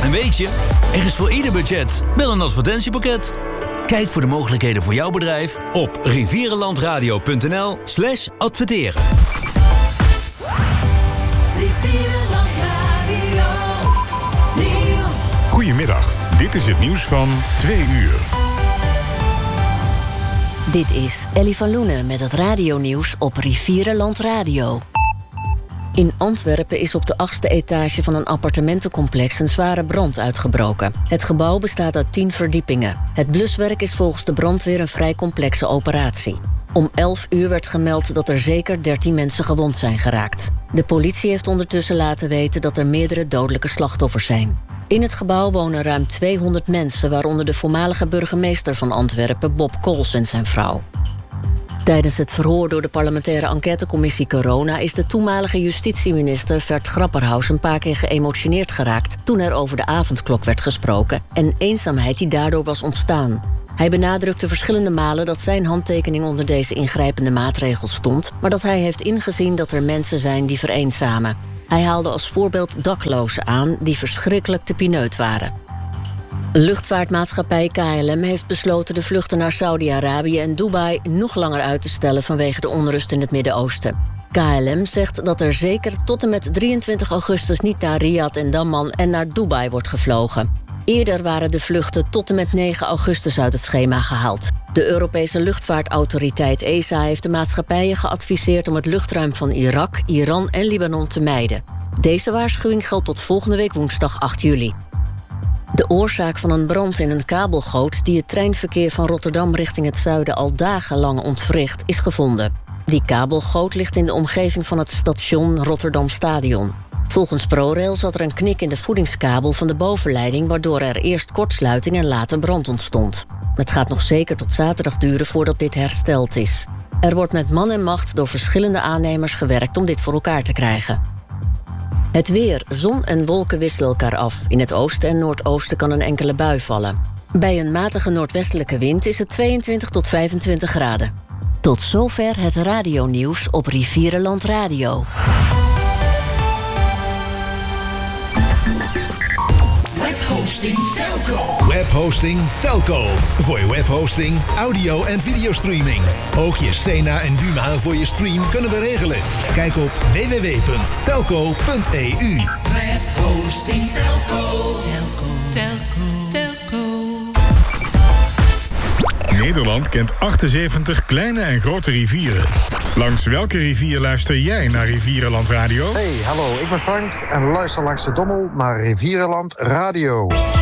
En weet je, er is voor ieder budget wel een advertentiepakket. Kijk voor de mogelijkheden voor jouw bedrijf op rivierenlandradio.nl/adverteren. Goedemiddag, dit is het nieuws van 2 uur. Dit is Ellie van Loenen met het radionieuws op Rivierenland Radio. In Antwerpen is op de 8e etage van een appartementencomplex een zware brand uitgebroken. Het gebouw bestaat uit 10 verdiepingen. Het bluswerk is volgens de brandweer een vrij complexe operatie. Om 11 uur werd gemeld dat er zeker 13 mensen gewond zijn geraakt. De politie heeft ondertussen laten weten dat er meerdere dodelijke slachtoffers zijn. In het gebouw wonen ruim 200 mensen, waaronder de voormalige burgemeester van Antwerpen, Bob Cols en zijn vrouw. Tijdens het verhoor door de parlementaire enquêtecommissie Corona is de toenmalige justitieminister Vert Grapperhaus een paar keer geëmotioneerd geraakt toen er over de avondklok werd gesproken en eenzaamheid die daardoor was ontstaan. Hij benadrukte verschillende malen dat zijn handtekening onder deze ingrijpende maatregels stond, maar dat hij heeft ingezien dat er mensen zijn die vereenzamen. Hij haalde als voorbeeld daklozen aan die verschrikkelijk te pineut waren. Luchtvaartmaatschappij KLM heeft besloten de vluchten naar Saudi-Arabië en Dubai nog langer uit te stellen vanwege de onrust in het Midden-Oosten. KLM zegt dat er zeker tot en met 23 augustus niet naar Riyadh en Dammam en naar Dubai wordt gevlogen. Eerder waren de vluchten tot en met 9 augustus uit het schema gehaald. De Europese luchtvaartautoriteit ESA heeft de maatschappijen geadviseerd om het luchtruim van Irak, Iran en Libanon te mijden. Deze waarschuwing geldt tot volgende week woensdag 8 juli. De oorzaak van een brand in een kabelgoot die het treinverkeer van Rotterdam richting het zuiden al dagenlang ontwricht, is gevonden. Die kabelgoot ligt in de omgeving van het station Rotterdam Stadion. Volgens ProRail zat er een knik in de voedingskabel van de bovenleiding, waardoor er eerst kortsluiting en later brand ontstond. Het gaat nog zeker tot zaterdag duren voordat dit hersteld is. Er wordt met man en macht door verschillende aannemers gewerkt om dit voor elkaar te krijgen. Het weer. Zon en wolken wisselen elkaar af. In het oosten en noordoosten kan een enkele bui vallen. Bij een matige noordwestelijke wind is het 22 tot 25 graden. Tot zover het radionieuws op Rivierenland Radio. Webhosting Telco. Webhosting Telco. Voor je webhosting, audio- en videostreaming. Ook je Sena en Duma voor je stream kunnen we regelen. Kijk op www.telco.eu. Webhosting Telco. Telco. Nederland kent 78 kleine en grote rivieren. Langs welke rivier luister jij naar Rivierenland Radio? Hey, hallo, ik ben Frank en luister langs de Dommel naar Rivierenland Radio.